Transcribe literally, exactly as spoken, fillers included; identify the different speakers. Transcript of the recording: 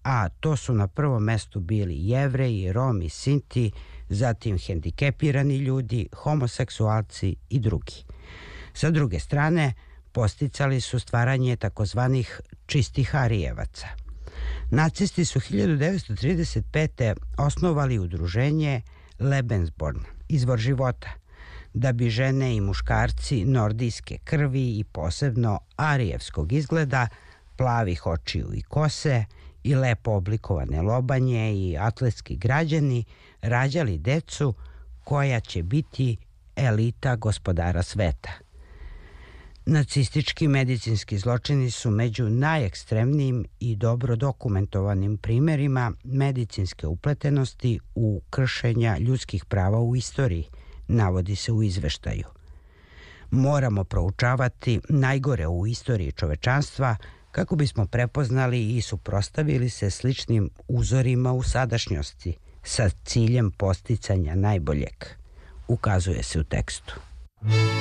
Speaker 1: a to su na prvom mestu bili Jevreji, Romi, Sinti, zatim hendikepirani ljudi, homoseksualci i drugi. Sa druge strane, podsticali su stvaranje takozvanih čistih Arijevaca. Nacisti su hiljadu devetsto trideset pete. osnovali udruženje Lebensborn, izvor života, da bi žene i muškarci nordijske krvi i posebno arijevskog izgleda, plavih očiju i kose i lepo oblikovane lobanje i atletski građani rađali decu koja će biti elita gospodara sveta. Nacistički medicinski zločini su među najekstremnijim i dobro dokumentovanim primerima medicinske upletenosti u kršenja ljudskih prava u istoriji, navodi se u izveštaju. Moramo proučavati najgore u istoriji čovečanstva kako bismo prepoznali i suprotstavili se sličnim uzorima u sadašnjosti sa ciljem posticanja najboljeg, ukazuje se u tekstu.